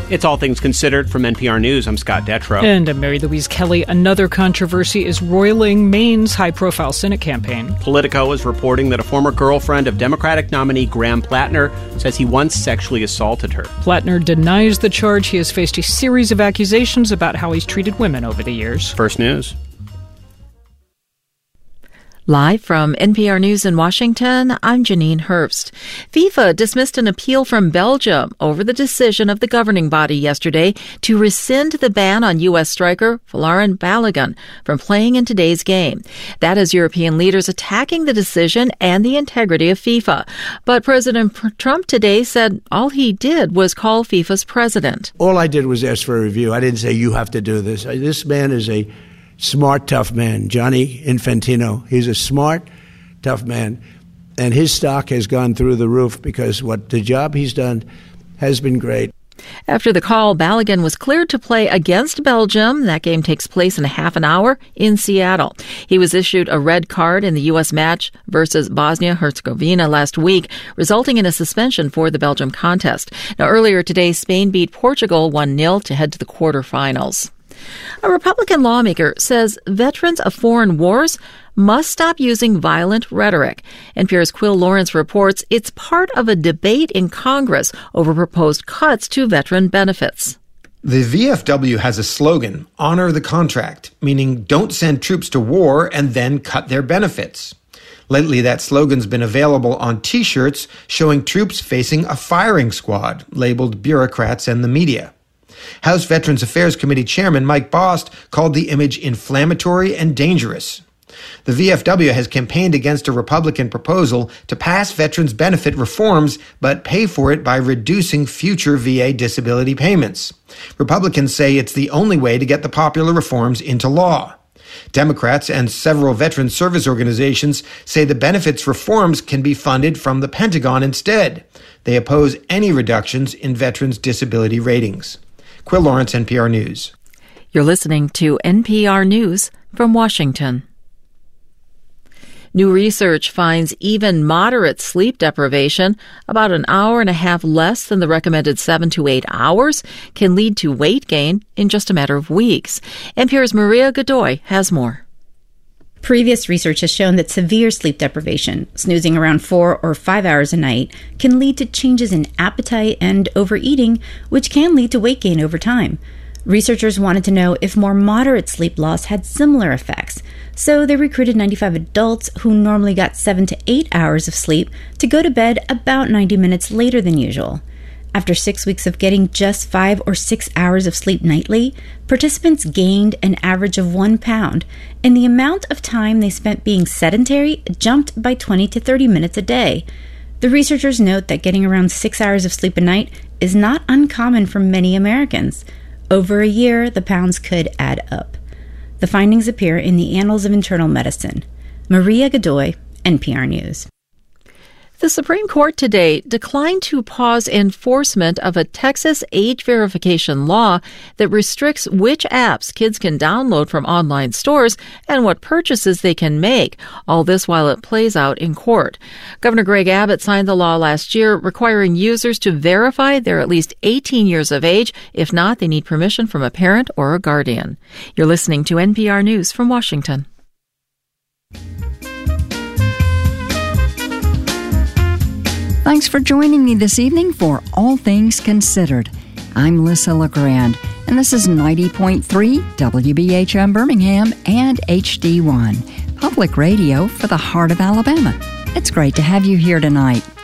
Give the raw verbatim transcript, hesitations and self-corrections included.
It's All Things Considered from N P R News. I'm Scott Detrow. And I'm Mary Louise Kelly. Another controversy is roiling Maine's high-profile Senate campaign. Politico is reporting that a former girlfriend of Democratic nominee Graham Plattner says he once sexually assaulted her. Plattner denies the charge. He has faced a series of accusations about how he's treated women over the years. First News. Live from N P R News in Washington, I'm Janine Herbst. FIFA dismissed an appeal from Belgium over the decision of the governing body yesterday to rescind the ban on U S striker Folarin Balogun from playing in today's game. That is European leaders attacking the decision and the integrity of FIFA. But President Trump today said all he did was call FIFA's president. All I did was ask for a review. I didn't say you have to do this. This man is a smart, tough man. Gianni Infantino. He's a smart, tough man. And his stock has gone through the roof because what the job he's done has been great. After the call, Balogun was cleared to play against Belgium. That game takes place in a half an hour in Seattle. He was issued a red card in the U S match versus Bosnia-Herzegovina last week, resulting in a suspension for the Belgium contest. Now, earlier today, Spain beat Portugal one nil to head to the quarterfinals. A Republican lawmaker says veterans of foreign wars must stop using violent rhetoric. N P R's Quill Lawrence reports it's part of a debate in Congress over proposed cuts to veteran benefits. The V F W has a slogan, honor the contract, meaning don't send troops to war and then cut their benefits. Lately, that slogan's been available on T-shirts showing troops facing a firing squad, labeled bureaucrats and the media. House Veterans Affairs Committee Chairman Mike Bost called the image inflammatory and dangerous. The V F W has campaigned against a Republican proposal to pass veterans benefit reforms, but pay for it by reducing future V A disability payments. Republicans say it's the only way to get the popular reforms into law. Democrats and several veteran service organizations say the benefits reforms can be funded from the Pentagon instead. They oppose any reductions in veterans' disability ratings. Quill Lawrence, N P R News. You're listening to N P R News from Washington. New research finds even moderate sleep deprivation, about an hour and a half less than the recommended seven to eight hours, can lead to weight gain in just a matter of weeks. N P R's Maria Godoy has more. Previous research has shown that severe sleep deprivation, snoozing around four or five hours a night, can lead to changes in appetite and overeating, which can lead to weight gain over time. Researchers wanted to know if more moderate sleep loss had similar effects, so they recruited ninety-five adults who normally got seven to eight hours of sleep to go to bed about ninety minutes later than usual. After six weeks of getting just five or six hours of sleep nightly, participants gained an average of one pound, and the amount of time they spent being sedentary jumped by twenty to thirty minutes a day. The researchers note that getting around six hours of sleep a night is not uncommon for many Americans. Over a year, the pounds could add up. The findings appear in the Annals of Internal Medicine. Maria Godoy, N P R News. The Supreme Court today declined to pause enforcement of a Texas age verification law that restricts which apps kids can download from online stores and what purchases they can make, all this while it plays out in court. Governor Greg Abbott signed the law last year requiring users to verify they're at least eighteen years of age. If not, they need permission from a parent or a guardian. You're listening to N P R News from Washington. Thanks for joining me this evening for All Things Considered. I'm Melissa LeGrand, and this is ninety point three W B H M Birmingham and H D one, public radio for the heart of Alabama. It's great to have you here tonight.